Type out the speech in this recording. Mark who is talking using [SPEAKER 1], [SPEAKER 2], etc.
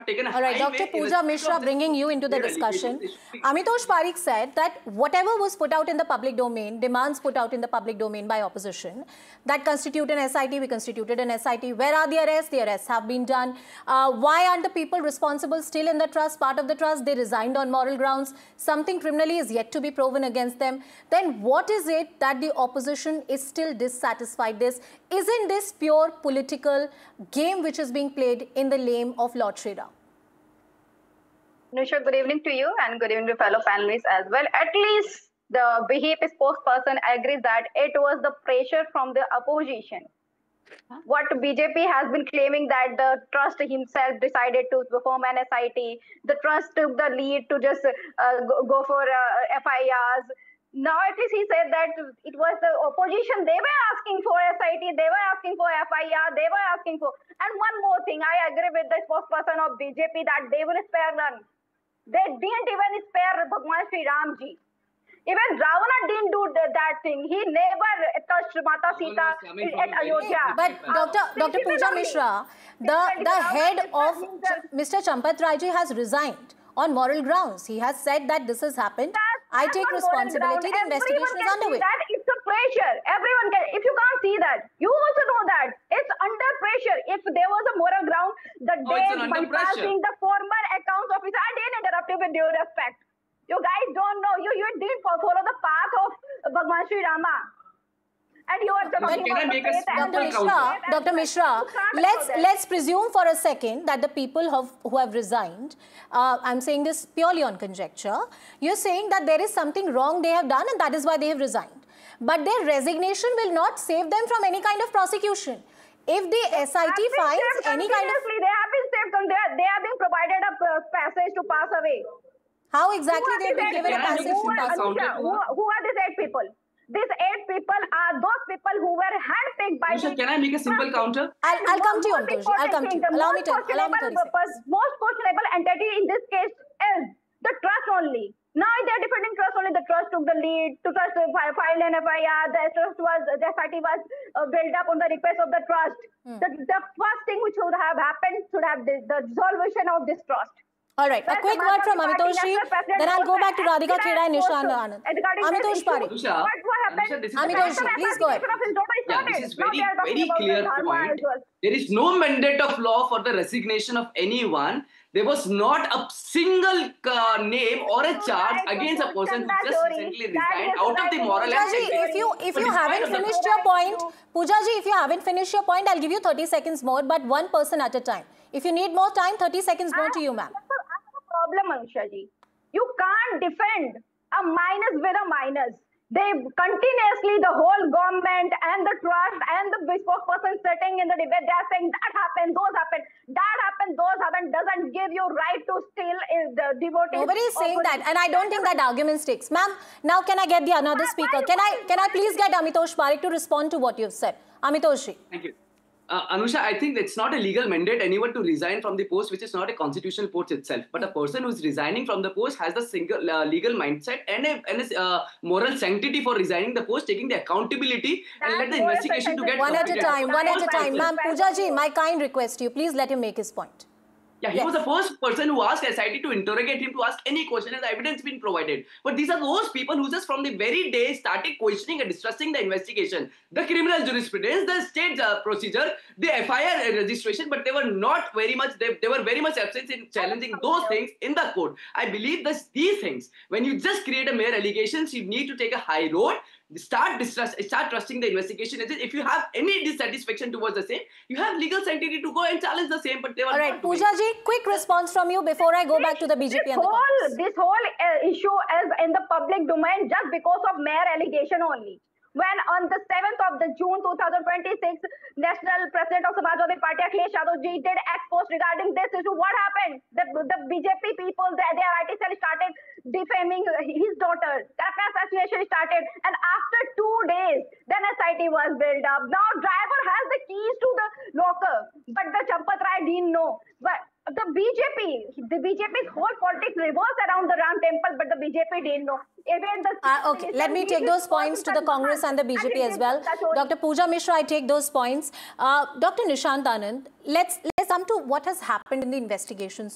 [SPEAKER 1] taken a
[SPEAKER 2] All right, Dr. Pooja Mishra, bringing you into the discussion. Amitosh Parikh said that whatever was put out in the public domain, demands put out in the public domain by opposition, that constitute an SIT, we constituted an SIT. Where are the arrests? The arrests have been done. Why aren't the people responsible still in the trust, part of the trust? They resigned on moral grounds. Something criminally is yet to be proven against them. Then what is it that the opposition is still dissatisfied with? Isn't this pure political game which is being played in the name of Lord Shri Ram?
[SPEAKER 3] Nusha, good evening to you and good evening to fellow panelists as well. At least the BJP spokesperson agrees that it was the pressure from the opposition. What BJP has been claiming that the trust himself decided to perform an SIT, the trust took the lead to just go for FIRs. Now at least he said that it was the opposition, they were asking for SIT, they were asking for FIR, they were asking for... And one more thing, I agree with the spokesperson of BJP that they will spare none. They didn't even spare Bhagwan Sri Ram ji. Even Ravana didn't do that thing. He never touched Mata Sita at Ayodhya.
[SPEAKER 2] But Dr. Pooja Mishra, the head of Mr. Champat Rai ji has resigned on moral grounds. He has said that this has happened. I take responsibility. The investigation is underway.
[SPEAKER 3] That it's a pressure. Everyone can. If you can't see that, you also know that it's under pressure. If there was a moral ground, the day bypassing the former accounts officer, I didn't interrupt you with due respect. You guys don't know. You didn't follow the path of Bhagwan Sri Rama. And you are talking about
[SPEAKER 2] Dr. Mishra, let's presume for a second that the people who have resigned, I'm saying this purely on conjecture, you're saying that there is something wrong they have done and that is why they have resigned. But their resignation will not save them from any kind of prosecution. If the SIT finds any kind of...
[SPEAKER 3] They have been saved, they have been provided a passage to pass away.
[SPEAKER 2] How exactly they have been given a passage to pass away?
[SPEAKER 3] Who are these 8 people? These 8 people are those people who were handpicked by...
[SPEAKER 1] Can I make a simple counter?
[SPEAKER 2] I'll come to you, Amitosh. I'll come to you. Allow me 30 seconds.
[SPEAKER 3] Most questionable entity in this case is the trust only. Now they are defending trust only. The trust took the lead. To trust filed an FIR. The SIT was built up on the request of the trust. The first thing which should have happened should have the dissolution of this trust.
[SPEAKER 2] All right, a quick word from Amitosh Ji, then I'll go back to Radhika Kheda and Nishant Anand. Amitosh Parikh. Amitosh Ji, please go ahead.
[SPEAKER 1] Yeah, this is very clear point. There is no mandate of law for the resignation of anyone. There was not a single name or a charge against a person who just recently resigned out of the moral...
[SPEAKER 2] Pooja Ji, if you haven't finished your point, Pooja Ji, if you haven't finished your point, I'll give you 30 seconds more, but one person at a time. If you need more time, 30 seconds more to you, ma'am.
[SPEAKER 3] Problem, Anusha ji. You can't defend a minus with a minus. They continuously, the whole government and the trust and the spokesperson sitting in the debate, they are saying that happened, those happened, that happened, those happened, doesn't give you right to steal the devotees.
[SPEAKER 2] Nobody is saying that, and I don't think that argument sticks. Ma'am, now can I get the another speaker? Can I please get Amitosh Parikh to respond to what you've said? Amitosh Ji.
[SPEAKER 1] Thank you. Anusha, I think it's not a legal mandate anyone to resign from the post, which is not a constitutional post itself. But a person who's resigning from the post has the single legal mindset and a moral sanctity for resigning the post, taking the accountability and let the investigation to get
[SPEAKER 2] one at a time. Ma'am, Pooja Ji, my kind request to you, please let him make his point.
[SPEAKER 1] Yeah, he was the first person who asked SIT to interrogate him, to ask any question, and the evidence been provided. But these are those people who just from the very day started questioning and distrusting the investigation, the criminal jurisprudence, the state procedure, the FIR registration, but they were not very much, they were very much absent in challenging those things in the court. I believe that these things, when you just create a mere allegations, you need to take a high road. Start trusting the investigation. If you have any dissatisfaction towards the same, you have legal sanctity to go and challenge the same. But they were
[SPEAKER 2] all right, Pooja Ji, quick response from you before I go back to the BJP and the Congress.
[SPEAKER 3] This whole issue is in the public domain just because of mere allegation only. When on the 7th of June 2026, National President of Samajwadi Party Akhilesh Yadav ji did expose regarding this issue. What happened? The BJP people, their IT cell started defaming his daughter. That assassination started, and after 2 days, then SIT was built up. Now driver has the keys to the locker, but the Champat Rai didn't know. But the BJP's whole politics revolves around the Ram temple, but the BJP didn't know. Even the
[SPEAKER 2] okay, let me take those points to the Congress and the BJP as well. Dr. Pooja Mishra, I take those points. Dr. Nishant Anand, let's come to what has happened in the investigations